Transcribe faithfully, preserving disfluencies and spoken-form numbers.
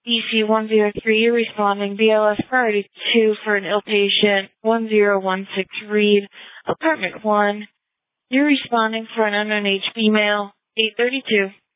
E C one zero three, you're responding. B L S priority two for an ill patient. one zero one six Reed, apartment one. You're responding for an unknown age female. eight thirty-two.